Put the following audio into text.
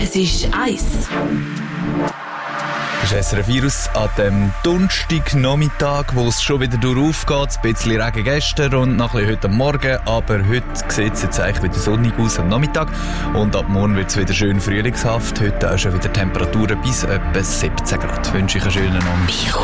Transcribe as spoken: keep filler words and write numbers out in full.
Es ist eins. Das ist S R F Virus an dem Donnerstagnachmittag, wo es schon wieder durchaufgeht. Ein bisschen Regen gestern und noch ein bisschen heute Morgen. Aber heute sieht es jetzt eigentlich wieder sonnig aus am Nachmittag. Und ab morgen wird es wieder schön frühlingshaft. Heute auch schon wieder Temperaturen bis etwa siebzehn Grad. Ich wünsche euch einen schönen Abend.